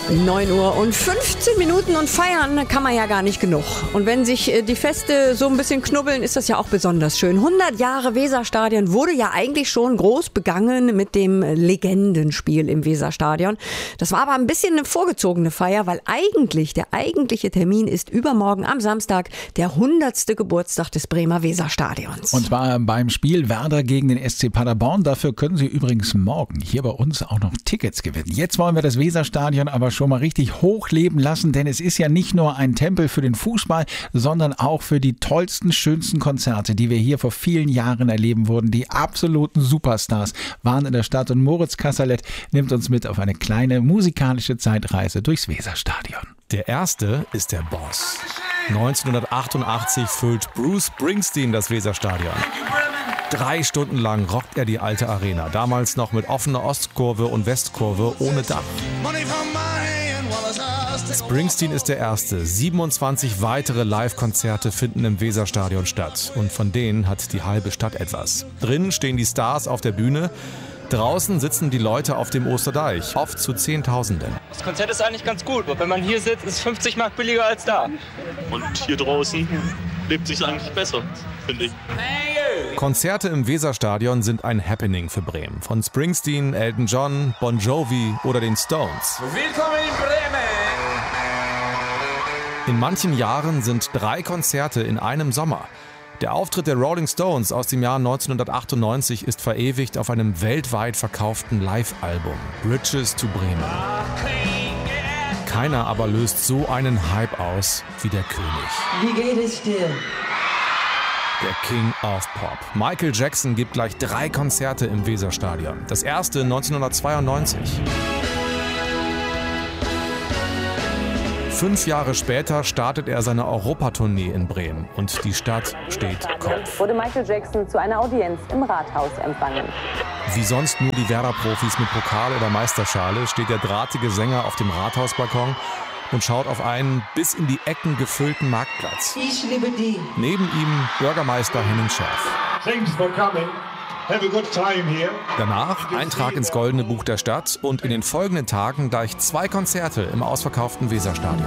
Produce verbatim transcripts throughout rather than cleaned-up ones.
neun Uhr und fünfzehn Minuten und feiern kann man ja gar nicht genug. Und wenn sich die Feste so ein bisschen knubbeln, ist das ja auch besonders schön. hundert Jahre Weserstadion wurde ja eigentlich schon groß begangen mit dem Legendenspiel im Weserstadion. Das war aber ein bisschen eine vorgezogene Feier, weil eigentlich, der eigentliche Termin ist übermorgen am Samstag, der hundertste Geburtstag des Bremer Weserstadions. Und zwar beim Spiel Werder gegen den S C Paderborn. Dafür können Sie übrigens morgen hier bei uns auch noch Tickets gewinnen. Jetzt wollen wir das Weserstadion aber schon mal richtig hochleben lassen, denn es ist ja nicht nur ein Tempel für den Fußball, sondern auch für die tollsten, schönsten Konzerte, die wir hier vor vielen Jahren erleben wurden. Die absoluten Superstars waren in der Stadt und Moritz Kasserlet nimmt uns mit auf eine kleine musikalische Zeitreise durchs Weserstadion. Der erste ist der Boss. neunzehnhundertachtundachtzig füllt Bruce Springsteen das Weserstadion. Drei Stunden lang rockt er die alte Arena, damals noch mit offener Ostkurve und Westkurve ohne Dach. Springsteen ist der Erste. siebenundzwanzig weitere Live-Konzerte finden im Weserstadion statt. Und von denen hat die halbe Stadt etwas. Drinnen stehen die Stars auf der Bühne. Draußen sitzen die Leute auf dem Osterdeich, oft zu Zehntausenden. Das Konzert ist eigentlich ganz gut. Wenn man hier sitzt, ist es fünfzig Mark billiger als da. Und hier draußen lebt sich eigentlich besser, finde ich. Konzerte im Weserstadion sind ein Happening für Bremen. Von Springsteen, Elton John, Bon Jovi oder den Stones. Willkommen in Bremen! In manchen Jahren sind drei Konzerte in einem Sommer. Der Auftritt der Rolling Stones aus dem Jahr neunzehnhundertachtundneunzig ist verewigt auf einem weltweit verkauften Live-Album, Bridges to Bremen. Keiner aber löst so einen Hype aus wie der König. Wie geht es dir? Der King of Pop. Michael Jackson gibt gleich drei Konzerte im Weserstadion. Das erste neunzehnhundertzweiundneunzig. Fünf Jahre später startet er seine Europatournee in Bremen und die Stadt steht Kopf. Wurde Michael Jackson zu einer Audienz im Rathaus empfangen. Wie sonst nur die Werder-Profis mit Pokal oder Meisterschale steht der drahtige Sänger auf dem Rathausbalkon und schaut auf einen bis in die Ecken gefüllten Marktplatz. Ich liebe die. Neben ihm Bürgermeister Henning Schärf. Thanks for coming. Have a good time here. Danach Eintrag ins Goldene Buch der Stadt und in den folgenden Tagen gleich zwei Konzerte im ausverkauften Weserstadion.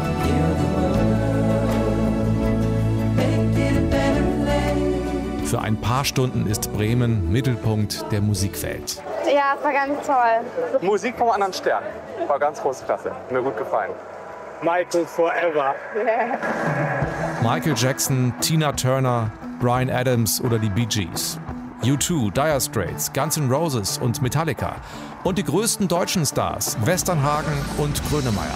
Für ein paar Stunden ist Bremen Mittelpunkt der Musikwelt. Ja, es war ganz toll. Musik vom anderen Stern. War ganz große Klasse. Mir gut gefallen. Michael forever. Michael Jackson, Tina Turner, Bryan Adams oder die Bee Gees. U zwei, Dire Straits, Guns N' Roses und Metallica. Und die größten deutschen Stars, Westernhagen und Grönemeyer.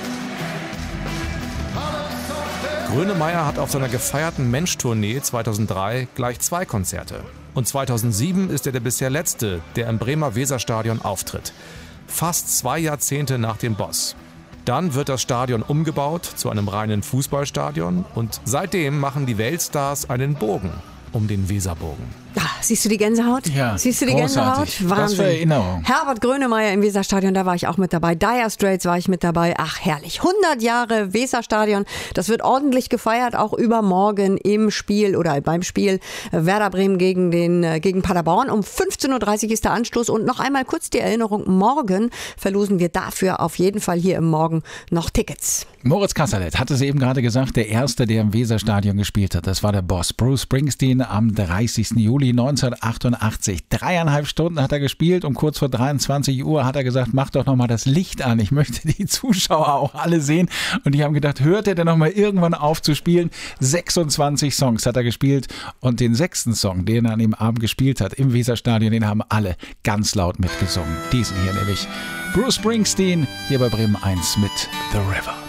Grönemeyer hat auf seiner gefeierten Mensch-Tournee zweitausenddrei gleich zwei Konzerte. Und zweitausendsieben ist er der bisher letzte, der im Bremer Weserstadion auftritt. Fast zwei Jahrzehnte nach dem Boss. Dann wird das Stadion umgebaut zu einem reinen Fußballstadion und seitdem machen die Weltstars einen Bogen um den Weserbogen. Ah, siehst du die Gänsehaut? Ja, siehst du die großartig. Gänsehaut? Wahnsinn. Was für Erinnerung. Herbert Grönemeyer im Weserstadion, da war ich auch mit dabei. Dire Straits war ich mit dabei. Ach, herrlich. hundert Jahre Weserstadion. Das wird ordentlich gefeiert, auch übermorgen im Spiel oder beim Spiel Werder Bremen gegen den gegen Paderborn. Um fünfzehn Uhr dreißig ist der Anstoß. Und noch einmal kurz die Erinnerung. Morgen verlosen wir dafür auf jeden Fall hier im Morgen noch Tickets. Moritz Kasserlet hatte es eben gerade gesagt, der Erste, der im Weserstadion gespielt hat. Das war der Boss Bruce Springsteen am dreißigsten Juli neunzehnhundertachtundachtzig. Dreieinhalb Stunden hat er gespielt und kurz vor dreiundzwanzig Uhr hat er gesagt, mach doch nochmal das Licht an. Ich möchte die Zuschauer auch alle sehen. Und die haben gedacht, hört er denn nochmal irgendwann auf zu spielen? sechsundzwanzig Songs hat er gespielt und den sechsten Song, den er an dem Abend gespielt hat im Weserstadion, den haben alle ganz laut mitgesungen. Diesen hier nämlich Bruce Springsteen hier bei Bremen eins mit The River.